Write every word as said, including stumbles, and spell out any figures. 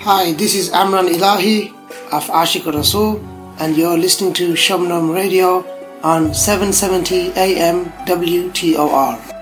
Hi, this is Amran Ilahi of Ashik Rasool, and you're listening to Shamnam Radio on seven seventy A M W T O R.